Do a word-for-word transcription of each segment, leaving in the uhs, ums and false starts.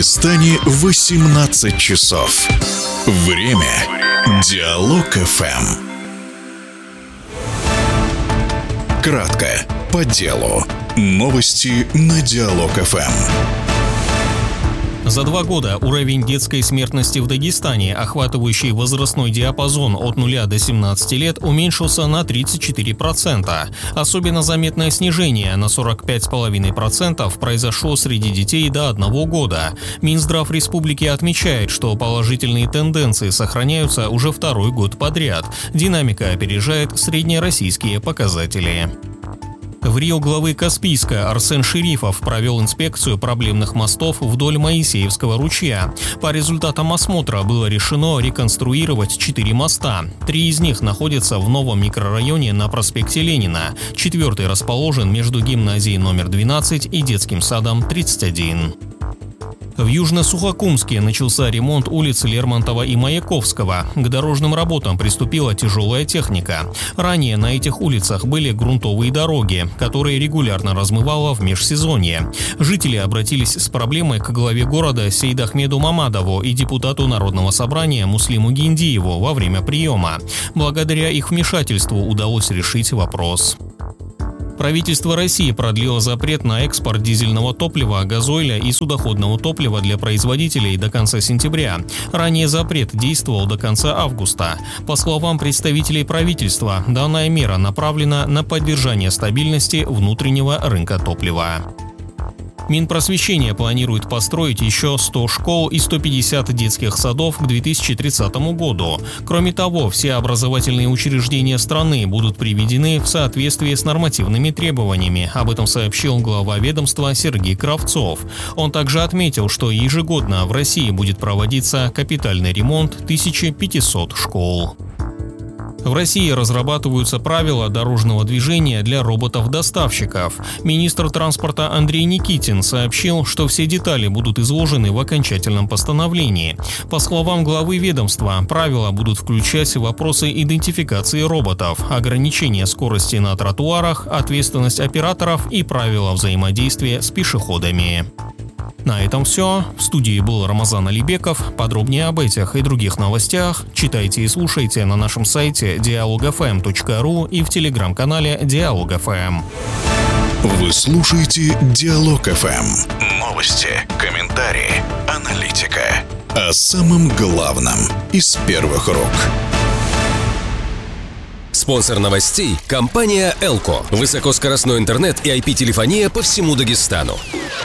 Дагестане восемнадцать часов. Время Диалог эф эм. Кратко, по делу. Новости на Диалог эф эм. За два года уровень детской смертности в Дагестане, охватывающий возрастной диапазон от нуля до семнадцати лет, уменьшился на тридцать четыре процента. Особенно заметное снижение на сорок пять целых пять десятых процента произошло среди детей до одного года. Минздрав республики отмечает, что положительные тенденции сохраняются уже второй год подряд. Динамика опережает среднероссийские показатели. В Рио главы Каспийска Арсен Шерифов провел инспекцию проблемных мостов вдоль Моисеевского ручья. По результатам осмотра было решено реконструировать четыре моста. Три из них находятся в новом микрорайоне на проспекте Ленина. Четвертый расположен между гимназией номер двенадцать и детским садом тридцать один. В Южно-Сухокумске начался ремонт улиц Лермонтова и Маяковского. К дорожным работам приступила тяжелая техника. Ранее на этих улицах были грунтовые дороги, которые регулярно размывало в межсезонье. Жители обратились с проблемой к главе города Сейдахмеду Мамадову и депутату Народного собрания Муслиму Гиндиеву во время приема. Благодаря их вмешательству удалось решить вопрос. Правительство России продлило запрет на экспорт дизельного топлива, газоиля и судоходного топлива для производителей до конца сентября. Ранее запрет действовал до конца августа. По словам представителей правительства, данная мера направлена на поддержание стабильности внутреннего рынка топлива. Минпросвещение планирует построить еще сто школ и сто пятьдесят детских садов к две тысячи тридцатому году. Кроме того, все образовательные учреждения страны будут приведены в соответствие с нормативными требованиями. Об этом сообщил глава ведомства Сергей Кравцов. Он также отметил, что ежегодно в России будет проводиться капитальный ремонт тысячи пятисот школ. В России разрабатываются правила дорожного движения для роботов-доставщиков. Министр транспорта Андрей Никитин сообщил, что все детали будут изложены в окончательном постановлении. По словам главы ведомства, правила будут включать вопросы идентификации роботов, ограничения скорости на тротуарах, ответственность операторов и правила взаимодействия с пешеходами. На этом все. В студии был Рамазан Алибеков. Подробнее об этих и других новостях читайте и слушайте на нашем сайте диалог эф эм точка ру и в телеграм-канале Диалог эф эм. Вы слушаете Диалог эф эм. Новости, комментарии, аналитика. О самом главном из первых рук. Спонсор новостей – компания Элко. Высокоскоростной интернет и ай пи-телефония по всему Дагестану.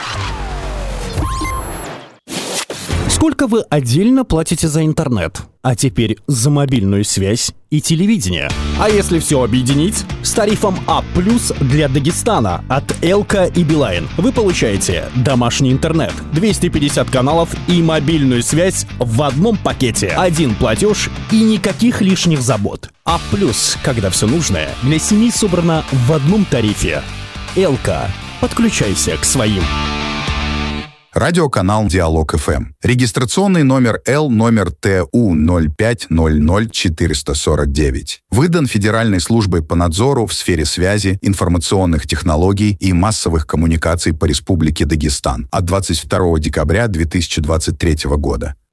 Сколько вы отдельно платите за интернет? А теперь за мобильную связь и телевидение. А если все объединить? С тарифом А плюс для Дагестана от Элка и Билайн вы получаете домашний интернет, двести пятьдесят каналов и мобильную связь в одном пакете. Один платеж и никаких лишних забот. А плюс, когда все нужное для семьи собрано в одном тарифе. Элка. Подключайся к своим. Радиоканал Диалог эф эм. Регистрационный номер Л номер Т У ноль пять ноль ноль четыреста сорок девять. Выдан Федеральной службой по надзору в сфере связи, информационных технологий и массовых коммуникаций по Республике Дагестан от двадцать второго декабря две тысячи двадцать третьего года.